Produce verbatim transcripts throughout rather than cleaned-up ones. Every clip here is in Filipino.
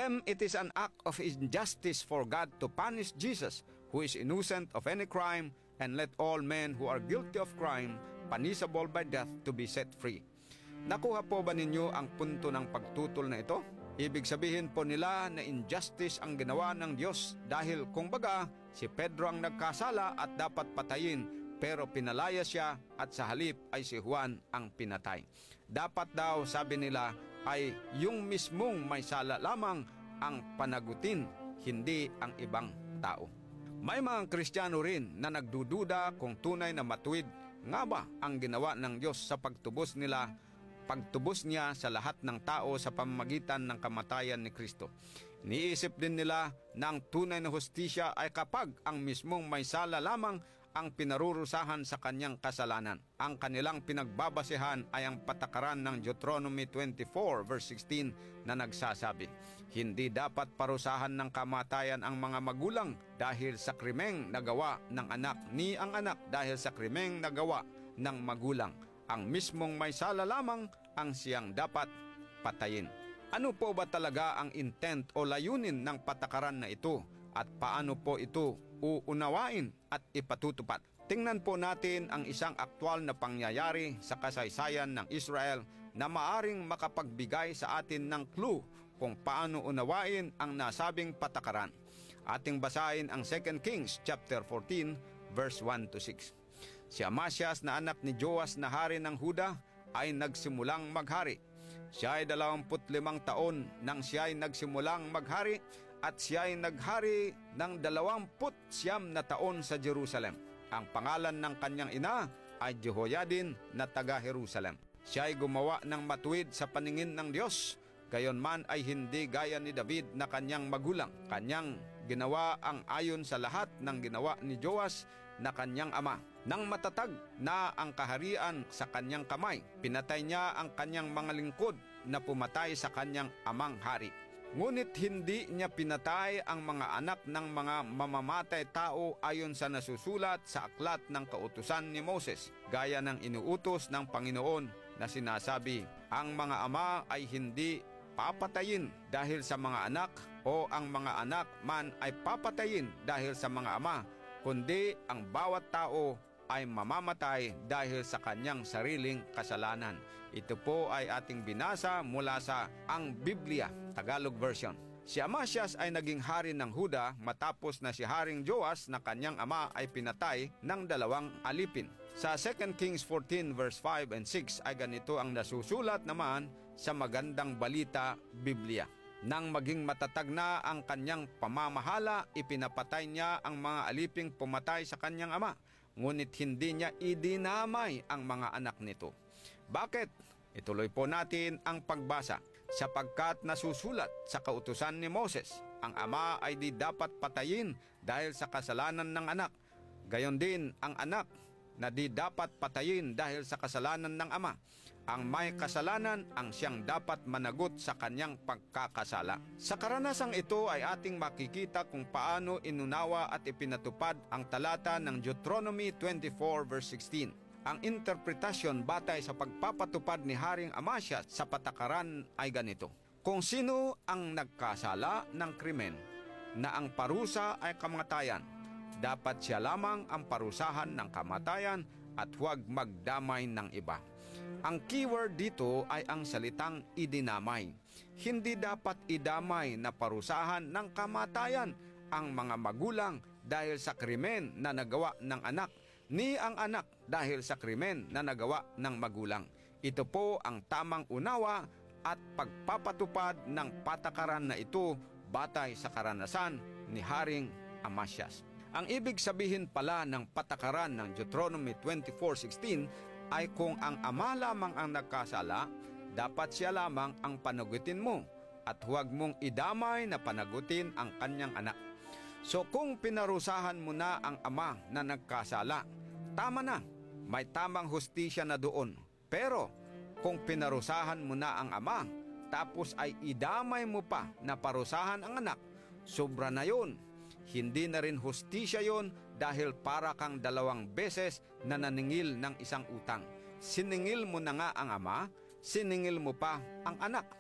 them it is an act of injustice for God to punish Jesus, who is innocent of any crime, and let all men who are guilty of crime, punishable by death, to be set free. Nakuha po ba ninyo ang punto ng pagtutol na ito? Ibig sabihin po nila na injustice ang ginawa ng Diyos dahil kung baga si Pedro ang nagkasala at dapat patayin, pero pinalaya siya at sa halip ay si Juan ang pinatay. Dapat daw, sabi nila, ay yung mismong may sala lamang ang panagutin, hindi ang ibang tao. May mga Kristiyano rin na nagdududa kung tunay na matuwid nga ba ang ginawa ng Diyos sa pagtubos nila, pagtubos niya sa lahat ng tao sa pamamagitan ng kamatayan ni Kristo. Niisip din nila na ang tunay na hustisya ay kapag ang mismong may sala lamang ang pinarurusahan sa kanyang kasalanan. Ang kanilang pinagbabasehan ay ang patakaran ng Deuteronomy twenty-four verse sixteen na nagsasabi, hindi dapat parusahan ng kamatayan ang mga magulang dahil sa krimeng nagawa ng anak, ni ang anak dahil sa krimeng nagawa ng magulang. Ang mismong may sala lamang ang siyang dapat patayin. Ano po ba talaga ang intent o layunin ng patakaran na ito at paano po ito uunawain at ipatutupad? Tingnan po natin ang isang aktwal na pangyayari sa kasaysayan ng Israel na maaring makapagbigay sa atin ng clue kung paano unawain ang nasabing patakaran. Ating basahin ang Second Kings chapter fourteen verse one to six. Si Amasias na anak ni Joas na hari ng Huda ay nagsimulang maghari. Siya ay dalawamput limang taon nang siya ay nagsimulang maghari at siya ay naghari ng dalawamput siyam na taon sa Jerusalem. Ang pangalan ng kanyang ina ay Jehoiadin na taga-Jerusalem. Siya ay gumawa ng matuwid sa paningin ng Diyos, gayon man ay hindi gaya ni David na kanyang magulang. Kanyang ginawa ang ayon sa lahat ng ginawa ni Joas na kanyang ama. Nang matatag na ang kaharian sa kanyang kamay, pinatay niya ang kanyang mga lingkod na pumatay sa kanyang amang hari. Ngunit hindi niya pinatay ang mga anak ng mga mamamatay tao ayon sa nasusulat sa aklat ng kautusan ni Moses, gaya ng inuutos ng Panginoon na sinasabi, ang mga ama ay hindi papatayin dahil sa mga anak o ang mga anak man ay papatayin dahil sa mga ama, kundi ang bawat tao ay mamamatay dahil sa kanyang sariling kasalanan. Ito po ay ating binasa mula sa Ang Biblia, Tagalog version. Si Amasias ay naging hari ng Huda matapos na si Haring Joas na kanyang ama ay pinatay ng dalawang alipin. Sa Second Kings fourteen verse five and six ay ganito ang nasusulat naman sa Magandang Balita Biblia. Nang maging matatag na ang kanyang pamamahala, ipinapatay niya ang mga aliping pumatay sa kanyang ama, ngunit hindi niya idinamay ang mga anak nito. Bakit? Ituloy po natin ang pagbasa. Sapagkat nasusulat sa kautusan ni Moses, ang ama ay di dapat patayin dahil sa kasalanan ng anak. Gayon din ang anak na di dapat patayin dahil sa kasalanan ng ama. Ang may kasalanan ang siyang dapat managot sa kanyang pagkakasala. Sa karanasang ito ay ating makikita kung paano inunawa at ipinatupad ang talata ng Deuteronomy twenty-four verse sixteen. Ang interpretasyon batay sa pagpapatupad ni Haring Amasias sa patakaran ay ganito. Kung sino ang nagkasala ng krimen na ang parusa ay kamatayan, dapat siya lamang ang parusahan ng kamatayan at huwag magdamay ng iba. Ang keyword dito ay ang salitang idinamay. Hindi dapat idamay na parusahan ng kamatayan ang mga magulang dahil sa krimen na nagawa ng anak, ni ang anak dahil sa krimen na nagawa ng magulang. Ito po ang tamang unawa at pagpapatupad ng patakaran na ito batay sa karanasan ni Haring Amasias. Ang ibig sabihin pala ng patakaran ng Deuteronomy twenty-four sixteen ay kung ang ama lamang ang nagkasala, dapat siya lamang ang panagutin mo at huwag mong idamay na panagutin ang kanyang anak. So kung pinarusahan mo na ang ama na nagkasala, tama na, may tamang hustisya na doon. Pero kung pinarusahan mo na ang ama, tapos ay idamay mo pa na parusahan ang anak, sobra na yun. Hindi na rin hustisya yon dahil para kang dalawang beses na naningil ng isang utang. Siningil mo na nga ang ama, siningil mo pa ang anak.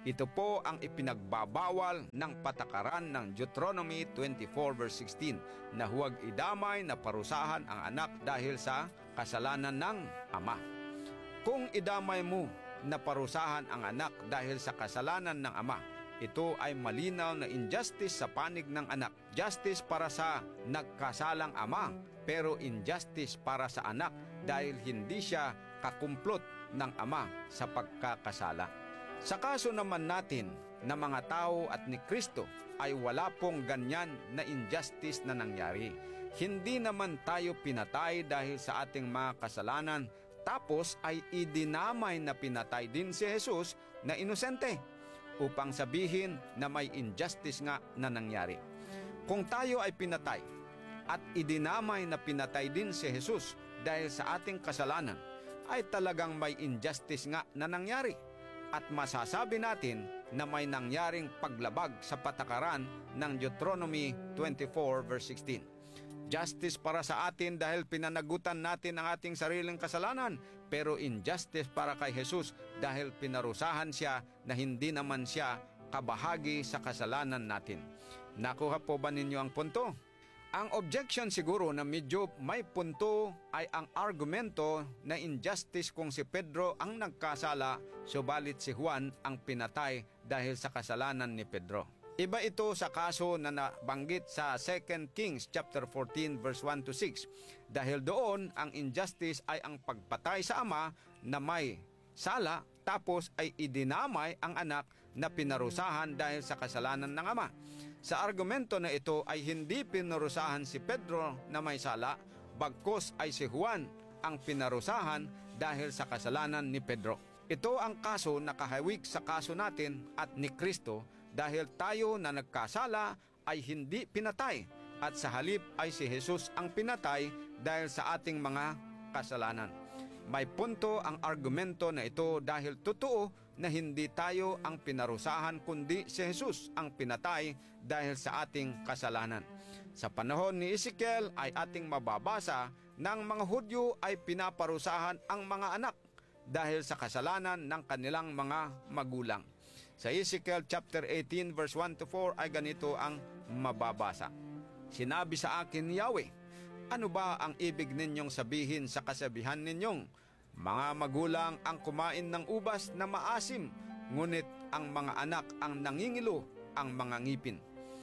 Ito po ang ipinagbabawal ng patakaran ng Deuteronomy twenty-four verse sixteen na huwag idamay na parusahan ang anak dahil sa kasalanan ng ama. Kung idamay mo na parusahan ang anak dahil sa kasalanan ng ama, ito ay malinaw na injustice sa panig ng anak. Justice para sa nagkasalang ama, pero injustice para sa anak dahil hindi siya kakumplot ng ama sa pagkakasala. Sa kaso naman natin na mga tao at ni Kristo ay wala pong ganyan na injustice na nangyari. Hindi naman tayo pinatay dahil sa ating mga kasalanan, tapos ay idinamay na pinatay din si Jesus na inosente upang sabihin na may injustice nga na nangyari. Kung tayo ay pinatay at idinamay na pinatay din si Jesus dahil sa ating kasalanan, ay talagang may injustice nga na nangyari. At masasabi natin na may nangyaring paglabag sa patakaran ng Deuteronomy twenty-four verse sixteen. Justice para sa atin dahil pinanagutan natin ang ating sariling kasalanan, pero injustice para kay Jesus dahil pinarusahan siya na hindi naman siya kabahagi sa kasalanan natin. Nakuha po ba ninyo ang punto? Ang objection siguro na medyo may punto ay ang argumento na injustice kung si Pedro ang nagkasala, subalit si Juan ang pinatay dahil sa kasalanan ni Pedro. Iba ito sa kaso na nabanggit sa Second Kings chapter fourteen verse one to six. Dahil doon ang injustice ay ang pagpatay sa ama na may sala, tapos ay idinamay ang anak na pinarusahan dahil sa kasalanan ng ama. Sa argumento na ito ay hindi pinarusahan si Pedro na may sala, bagkus ay si Juan ang pinarusahan dahil sa kasalanan ni Pedro. Ito ang kaso na kahawig sa kaso natin at ni Kristo, dahil tayo na nagkasala ay hindi pinatay at sa halip ay si Jesus ang pinatay dahil sa ating mga kasalanan. May punto ang argumento na ito dahil totoo na hindi tayo ang pinarusahan kundi si Jesus ang pinatay dahil sa ating kasalanan. Sa panahon ni Ezekiel ay ating mababasa ng mga Hudyo ay pinaparusahan ang mga anak dahil sa kasalanan ng kanilang mga magulang. Sa Ezekiel chapter eighteen verse one to four ay ganito ang mababasa. Sinabi sa akin ni Yahweh, ano ba ang ibig ninyong sabihin sa kasabihan ninyong, mga magulang ang kumain ng ubas na maasim, ngunit ang mga anak ang nangingilo ang mga ngipin.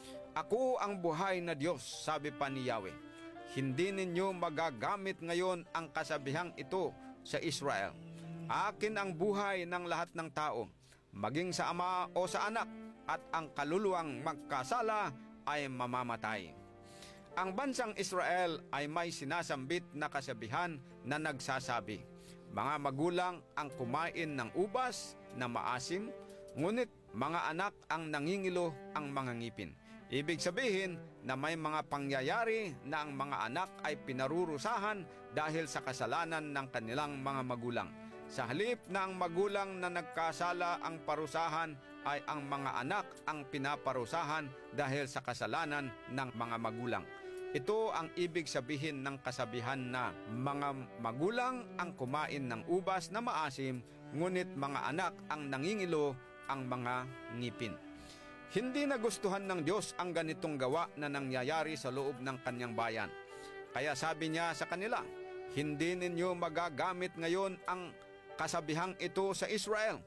Ako ang buhay na Diyos, sabi pa ni Yahweh. Hindi ninyo magagamit ngayon ang kasabihang ito sa Israel. Akin ang buhay ng lahat ng tao, maging sa ama o sa anak, at ang kaluluwang magkasala ay mamamatay. Ang bansang Israel ay may sinasambit na kasabihan na nagsasabi, mga magulang ang kumain ng ubas na maasim, ngunit mga anak ang nangingilo ang mga ngipin. Ibig sabihin na may mga pangyayari na ang mga anak ay pinarurusahan dahil sa kasalanan ng kanilang mga magulang. Sa halip na ang magulang na nagkasala ang parusahan, ay ang mga anak ang pinaparusahan dahil sa kasalanan ng mga magulang. Ito ang ibig sabihin ng kasabihan na mga magulang ang kumain ng ubas na maasim, ngunit mga anak ang nangingilo ang mga ngipin. Hindi nagustuhan ng Diyos ang ganitong gawa na nangyayari sa loob ng kanyang bayan. Kaya sabi niya sa kanila, hindi ninyo magagamit ngayon ang kasabihang ito sa Israel.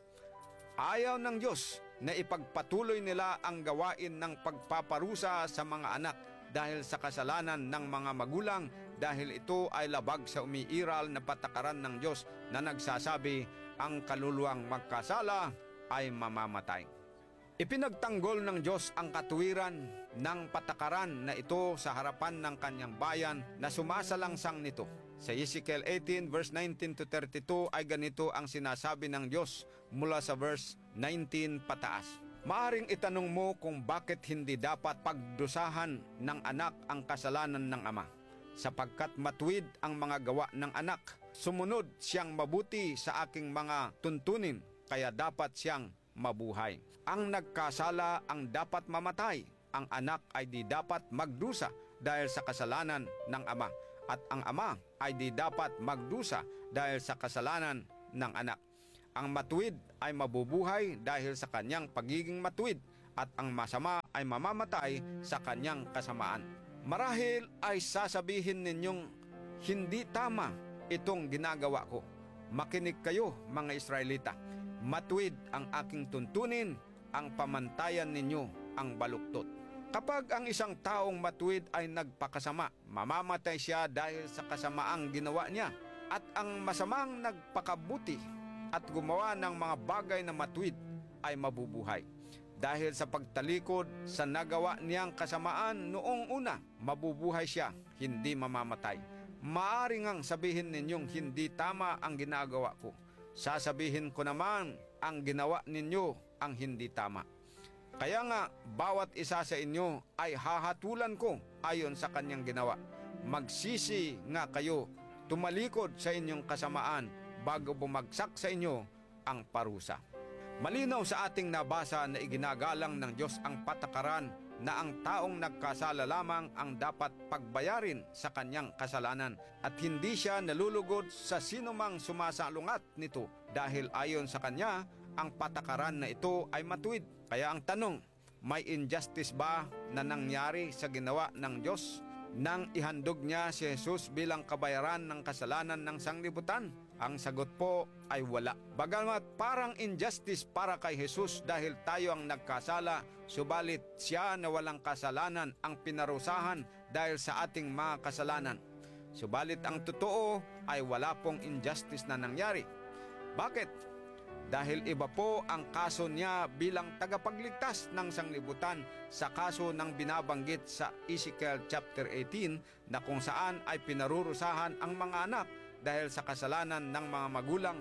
Ayaw ng Diyos na ipagpatuloy nila ang gawain ng pagpaparusa sa mga anak dahil sa kasalanan ng mga magulang, dahil ito ay labag sa umiiral na patakaran ng Diyos na nagsasabi, ang kaluluwang magkasala ay mamamatay. Ipinagtanggol ng Diyos ang katuwiran ng patakaran na ito sa harapan ng kanyang bayan na sumasalangsang nito. Sa Ezekiel eighteen verse nineteen to thirty-two ay ganito ang sinasabi ng Diyos mula sa verse nineteen pataas. Maaring itanong mo kung bakit hindi dapat pagdusahan ng anak ang kasalanan ng ama, sapagkat matuwid ang mga gawa ng anak. Sumunod siyang mabuti sa aking mga tuntunin, kaya dapat siyang mabuhay. Ang nagkasala ang dapat mamatay, ang anak ay di dapat magdusa dahil sa kasalanan ng ama, at ang ama ay di dapat magdusa dahil sa kasalanan ng anak. Ang matuwid ay mabubuhay dahil sa kanyang pagiging matuwid at ang masama ay mamamatay sa kanyang kasamaan. Marahil ay sasabihin ninyong hindi tama itong ginagawa ko. Makinig kayo mga Israelita. Matuwid ang aking tuntunin, ang pamantayan ninyo ang baluktot. Kapag ang isang taong matuwid ay nagpakasama, mamamatay siya dahil sa kasamaang ginawa niya. At ang masamang nagpakabuti at gumawa ng mga bagay na matuwid ay mabubuhay. Dahil sa pagtalikod sa nagawa niyang kasamaan noong una, mabubuhay siya, hindi mamamatay. Maaari ngang sabihin ninyong hindi tama ang ginagawa ko. Sasabihin ko naman, ang ginawa ninyo ang hindi tama. Kaya nga, bawat isa sa inyo ay hahatulan ko ayon sa kanyang ginawa. Magsisi nga kayo, tumalikod sa inyong kasamaan bago bumagsak sa inyo ang parusa. Malinaw sa ating nabasa na iginagalang ng Diyos ang patakaran na ang taong nagkasala lamang ang dapat pagbayarin sa kanyang kasalanan at hindi siya nalulugod sa sinumang sumasalungat nito dahil ayon sa kanya, ang patakaran na ito ay matuwid. Kaya ang tanong, may injustice ba na nangyari sa ginawa ng Diyos nang ihandog niya si Jesus bilang kabayaran ng kasalanan ng sanglibutan? Ang sagot po ay wala. Bagamat parang injustice para kay Jesus dahil tayo ang nagkasala, subalit siya na walang kasalanan ang pinarusahan dahil sa ating mga kasalanan. Subalit ang totoo ay wala pong injustice na nangyari. Bakit? Dahil iba po ang kaso niya bilang tagapagligtas ng sanglibutan sa kaso ng binabanggit sa Ezekiel chapter eighteen na kung saan ay pinarurusahan ang mga anak dahil sa kasalanan ng mga magulang.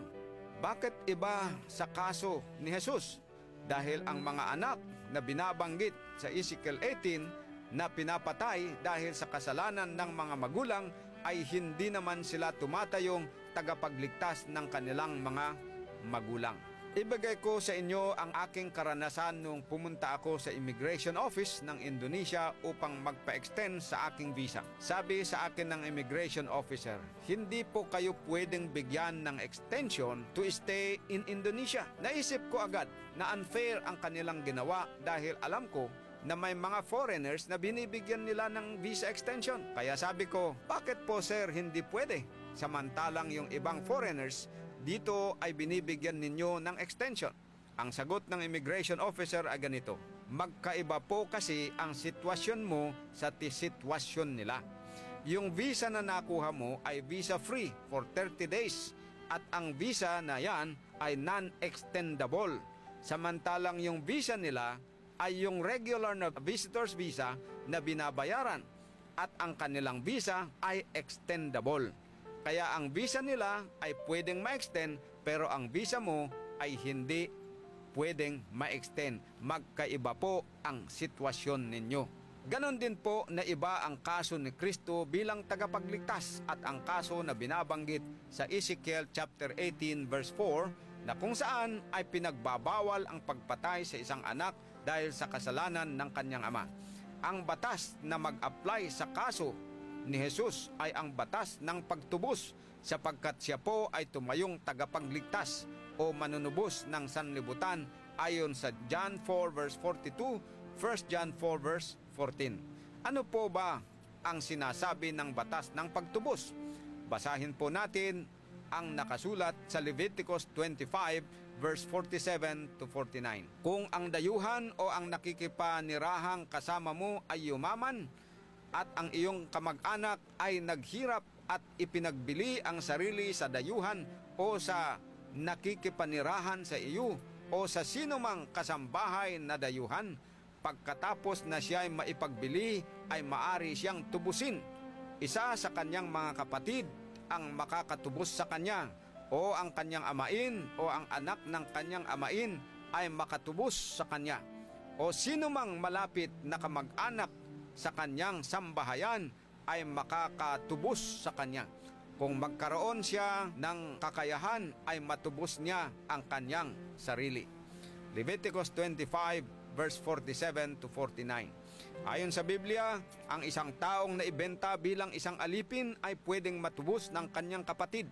Bakit iba sa kaso ni Jesus? Dahil ang mga anak na binabanggit sa Ezekiel eighteen na pinapatay dahil sa kasalanan ng mga magulang ay hindi naman sila tumatayong tagapagligtas ng kanilang mga magulang. Ibigay ko sa inyo ang aking karanasan nung pumunta ako sa immigration office ng Indonesia upang magpa-extend sa aking visa. Sabi sa akin ng immigration officer, hindi po kayo pwedeng bigyan ng extension to stay in Indonesia. Naisip ko agad na unfair ang kanilang ginawa dahil alam ko na may mga foreigners na binibigyan nila ng visa extension. Kaya sabi ko, bakit po sir hindi pwede? Samantalang yung ibang foreigners dito ay binibigyan ninyo ng extension. Ang sagot ng immigration officer ay ganito, magkaiba po kasi ang sitwasyon mo sa sitwasyon nila. Yung visa na nakuha mo ay visa free for thirty days at ang visa na yan ay non-extendable. Samantalang yung visa nila ay yung regular na visitor's visa na binabayaran at ang kanilang visa ay extendable. Kaya ang visa nila ay pwedeng ma-extend pero ang visa mo ay hindi pwedeng ma-extend. Magkaiba po ang sitwasyon ninyo. Ganon din po na iba ang kaso ni Kristo bilang tagapagligtas at ang kaso na binabanggit sa Ezekiel chapter eighteen verse four na kung saan ay pinagbabawal ang pagpatay sa isang anak dahil sa kasalanan ng kanyang ama. Ang batas na mag-apply sa kaso ni Jesus ay ang batas ng pagtubos sapagkat siya po ay tumayong tagapagligtas o manunubos ng sanlibutan ayon sa John four verse forty-two, First John four verse fourteen. Ano po ba ang sinasabi ng batas ng pagtubos? Basahin po natin ang nakasulat sa Leviticus twenty-five verse forty-seven to forty-nine. Kung ang dayuhan o ang nakikipanirahang kasama mo ay yumaman at ang iyong kamag-anak ay naghirap at ipinagbili ang sarili sa dayuhan o sa nakikipanirahan sa iyo o sa sinumang kasambahay na dayuhan, pagkatapos na siya ay maipagbili ay maari siyang tubusin. Isa sa kanyang mga kapatid ang makakatubos sa kanya o ang kanyang amain o ang anak ng kanyang amain ay makatubos sa kanya o sinumang malapit na kamag-anak sa kanyang sambahayan ay makakatubos sa kanya. Kung magkaroon siya ng kakayahan ay matubos niya ang kanyang sarili. Leviticus twenty-five verse forty-seven to forty-nine. Ayon sa Biblia, ang isang taong naibenta bilang isang alipin ay pwedeng matubos ng kanyang kapatid.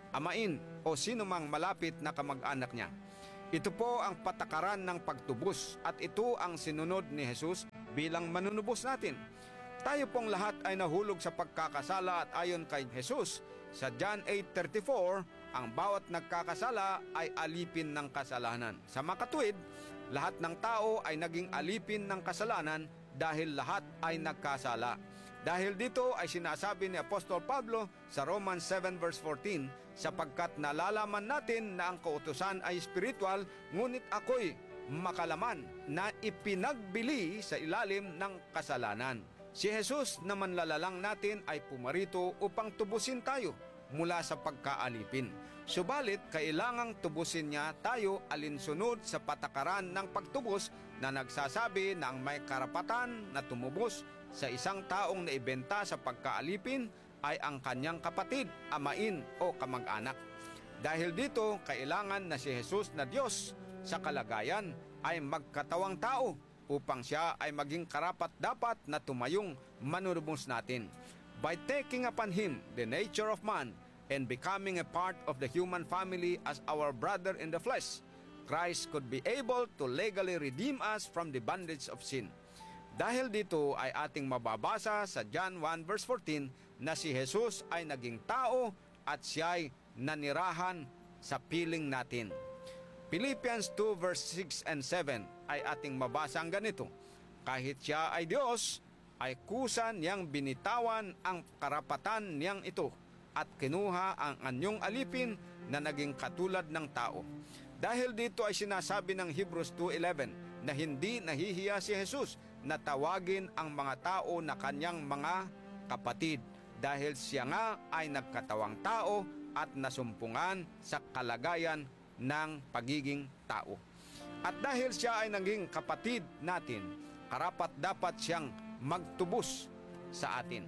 amain o sino mang malapit na kamag-anak niya. Ito po ang patakaran ng pagtubos at ito ang sinunod ni Jesus bilang manunubos natin. Tayo pong lahat ay nahulog sa pagkakasala at ayon kay Jesus sa John eight thirty-four, ang bawat nagkakasala ay alipin ng kasalanan. Sa makatuwid, lahat ng tao ay naging alipin ng kasalanan dahil lahat ay nagkasala. Dahil dito ay sinasabi ni Apostol Pablo sa Romans seven verse fourteen, sapagkat nalalaman natin na ang kautusan ay spiritual, ngunit ako'y makalaman na ipinagbili sa ilalim ng kasalanan. Si Jesus na manlalalang natin ay pumarito upang tubusin tayo mula sa pagkaalipin. Subalit, kailangang tubusin niya tayo alinsunod sa patakaran ng pagtubos na nagsasabi na ang may karapatan na tumubos sa isang taong naibenta sa pagkaalipin ay ang kanyang kapatid, amain o kamag-anak. Dahil dito, kailangan na si Jesus na Diyos sa kalagayan ay magkatawang tao upang siya ay maging karapat-dapat na tumayong manunubos natin. By taking upon Him the nature of man and becoming a part of the human family as our brother in the flesh, Christ could be able to legally redeem us from the bondage of sin. Dahil dito ay ating mababasa sa John one verse fourteen na si Jesus ay naging tao at siya'y nanirahan sa piling natin. Philippians two verse six and seven ay ating mabasa ang ganito, kahit siya ay Diyos, ay kusa niyang binitawan ang karapatan niyang ito at kinuha ang anyong alipin na naging katulad ng tao. Dahil dito ay sinasabi ng Hebrews two eleven na hindi nahihiya si Jesus na tawagin ang mga tao na kanyang mga kapatid dahil siya nga ay nagkatawang tao at nasumpungan sa kalagayan ng pagiging tao. At dahil siya ay naging kapatid natin, karapat dapat siyang magtubos sa atin.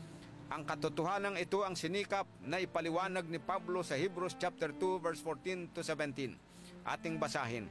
Ang katotohanan ito ang sinikap na ipaliwanag ni Pablo sa Hebrews chapter two verse fourteen to seventeen. Ating basahin.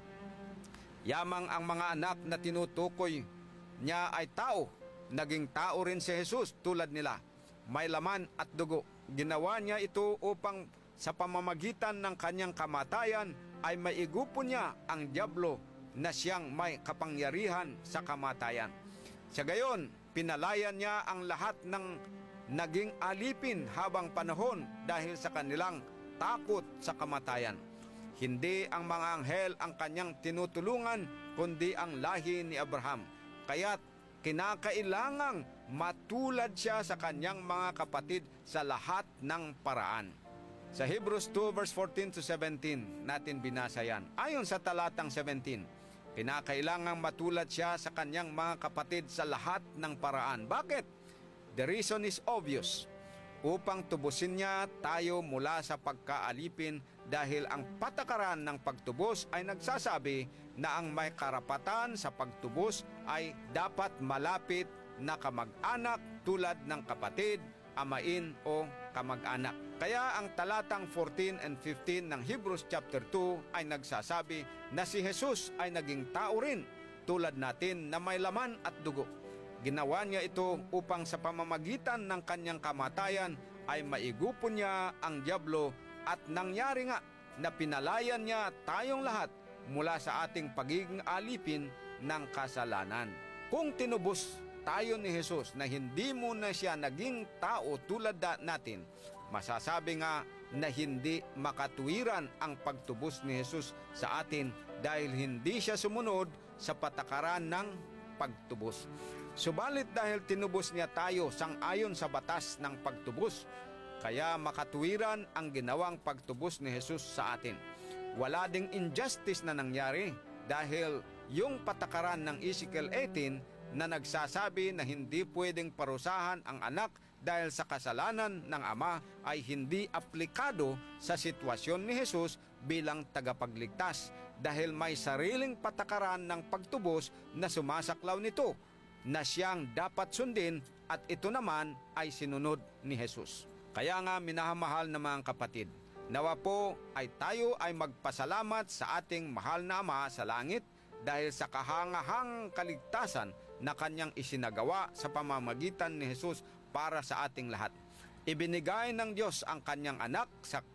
Yamang ang mga anak na tinutukoy niya ay tao, naging tao rin si Jesus tulad nila. May laman at dugo. Ginawa niya ito upang sa pamamagitan ng kanyang kamatayan ay maigupo niya ang dyablo na siyang may kapangyarihan sa kamatayan. Sa gayon, pinalayan niya ang lahat ng naging alipin habang panahon dahil sa kanilang takot sa kamatayan. Hindi ang mga anghel ang kanyang tinutulungan, kundi ang lahi ni Abraham. Kaya't kinakailangang matulad siya sa kanyang mga kapatid sa lahat ng paraan. Sa Hebrews two verse fourteen to seventeen natin binasa yan. Ayon sa talatang seventeen, kinakailangang matulad siya sa kanyang mga kapatid sa lahat ng paraan. Bakit? The reason is obvious. Upang tubusin niya tayo mula sa pagkaalipin dahil ang patakaran ng pagtubos ay nagsasabi na ang may karapatan sa pagtubos ay dapat malapit na kamag-anak tulad ng kapatid, amain o kamag-anak. Kaya ang talatang fourteen and fifteen ng Hebrews chapter two ay nagsasabi na si Jesus ay naging tao rin tulad natin na may laman at dugo. Ginawa niya ito upang sa pamamagitan ng kanyang kamatayan ay maigupo niya ang dyablo at nangyari nga na pinalayan niya tayong lahat mula sa ating pagiging alipin ng kasalanan. Kung tinubos tayo ni Jesus na hindi muna siya naging tao tulad natin, masasabi nga na hindi makatuwiran ang pagtubos ni Jesus sa atin dahil hindi siya sumunod sa patakaran ng pagtubos. Subalit dahil tinubos niya tayo sang-ayon sa batas ng pagtubos, kaya makatuwiran ang ginawang pagtubos ni Jesus sa atin. Wala ding injustice na nangyari dahil yung patakaran ng Ezekiel eighteen na nagsasabi na hindi pwedeng parusahan ang anak dahil sa kasalanan ng ama ay hindi aplikado sa sitwasyon ni Jesus bilang tagapagligtas dahil may sariling patakaran ng pagtubos na sumasaklaw nito na siyang dapat sundin at ito naman ay sinunod ni Jesus. Kaya nga minahamahal na mga kapatid, nawa po ay tayo ay magpasalamat sa ating mahal na Ama sa langit dahil sa kahangahang kaligtasan na kanyang isinagawa sa pamamagitan ni Jesus para sa ating lahat. Ibinigay ng Diyos ang kanyang anak sa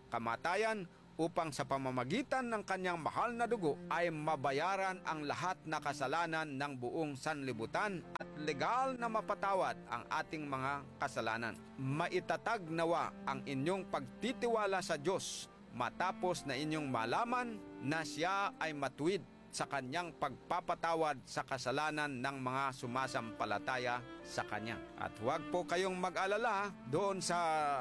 kamatayan upang sa pamamagitan ng kanyang mahal na dugo ay mabayaran ang lahat na kasalanan ng buong sanlibutan at legal na mapatawad ang ating mga kasalanan. Maitatag nawa ang inyong pagtitiwala sa Diyos matapos na inyong malaman na siya ay matuwid sa kanyang pagpapatawad sa kasalanan ng mga sumasampalataya sa kanya. At huwag po kayong mag-alala doon sa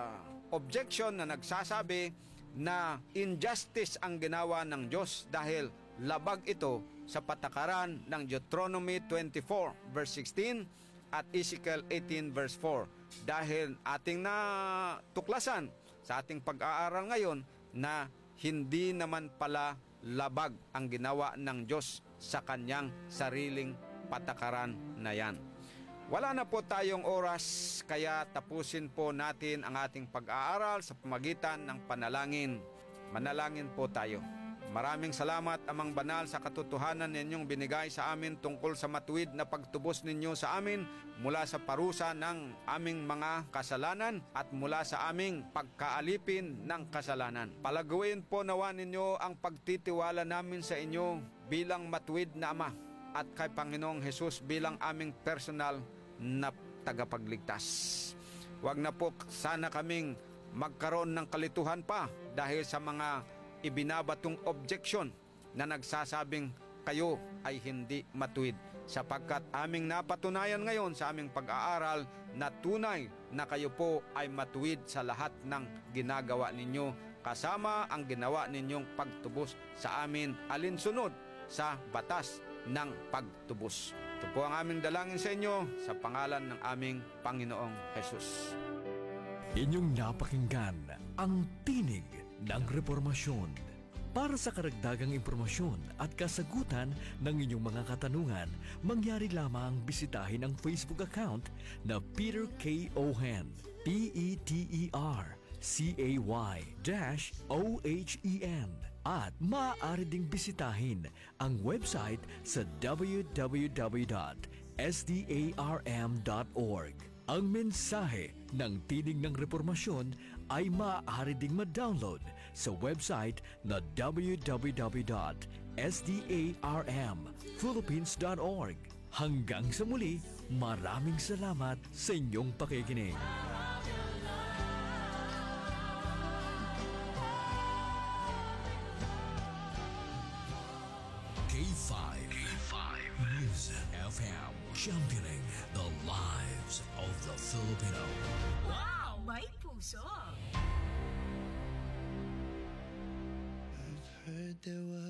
objection na nagsasabi na injustice ang ginawa ng Diyos dahil labag ito sa patakaran ng Deuteronomy twenty-four verse sixteen at Ezekiel eighteen verse four. Dahil ating natuklasan sa ating pag-aaral ngayon na hindi naman pala labag ang ginawa ng Diyos sa kanyang sariling patakaran na yan. Wala na po tayong oras, kaya tapusin po natin ang ating pag-aaral sa pamagitan ng panalangin. Manalangin po tayo. Maraming salamat, Amang Banal, sa katotohanan ninyong binigay sa amin tungkol sa matuwid na pagtubos ninyo sa amin mula sa parusa ng aming mga kasalanan at mula sa aming pagkaalipin ng kasalanan. Palaguin po nawa ninyo ang pagtitiwala namin sa inyo bilang matuwid na Ama at kay Panginoong Hesus bilang aming personal na tagapagligtas. Huwag na po sana kaming magkaroon ng kalituhan pa dahil sa mga ibinabatong objection na nagsasabing kayo ay hindi matuwid, sapagkat aming napatunayan ngayon sa aming pag-aaral na tunay na kayo po ay matuwid sa lahat ng ginagawa ninyo, kasama ang ginawa ninyong pagtubos sa amin alinsunod sa batas ng pagtubos. Ito po ang aming dalangin sa inyo sa pangalan ng aming Panginoong Hesus. Inyong napakinggan ang Tinig ng Reformasyon. Para sa karagdagang impormasyon at kasagutan ng inyong mga katanungan, mangyari lamang bisitahin ang Facebook account na Peter K. Ohen, P E T E R C A Y O H E N. At maaari ding bisitahin ang website sa w w w dot s d a r m dot org. Ang mensahe ng Tinig ng Reformasyon ay maaari ding ma-download sa website na w w w dot s d a r m philippines dot org. Hanggang sa muli, maraming salamat sa inyong pakikinig. K five. K five. News F M. Championing the lives of the Filipino. Wow! May puso! I've heard there was